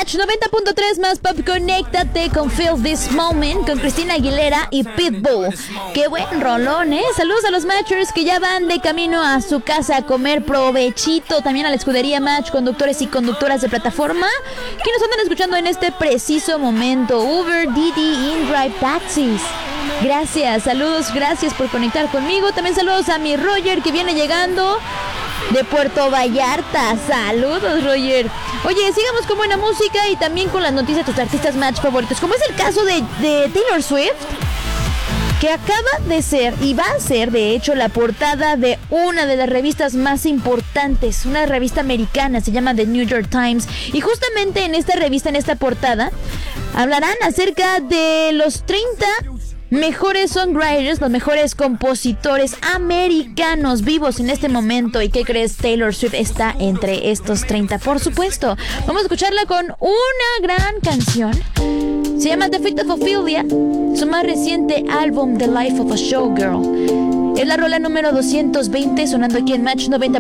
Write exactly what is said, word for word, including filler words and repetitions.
Match noventa punto tres más Pop. Conéctate con Feel This Moment con Cristina Aguilera y Pitbull. Qué buen rolón, ¿eh? Saludos a los Matchers que ya van de camino a su casa a comer. Provechito. También a la escudería Match, conductores y conductoras de plataforma que nos andan escuchando en este preciso momento. Uber, Didi, InDrive, Taxis. Gracias, saludos, gracias por conectar conmigo. También saludos a mi Roger que viene llegando de Puerto Vallarta. Saludos, Roger. Oye, sigamos con buena música y también con las noticias de tus artistas Match favoritos, como es el caso de, de Taylor Swift, que acaba de ser y va a ser, de hecho, la portada de una de las revistas más importantes, una revista americana, se llama The New York Times, y justamente en esta revista, en esta portada, hablarán acerca de los treinta mejores songwriters, los mejores compositores americanos vivos en este momento. ¿Y qué crees? Taylor Swift está entre estos treinta, por supuesto. Vamos a escucharla con una gran canción. Se llama The Fate of Ophelia, su más reciente álbum, The Life of a Showgirl. Es la rola número doscientos veinte, sonando aquí en Match noventa.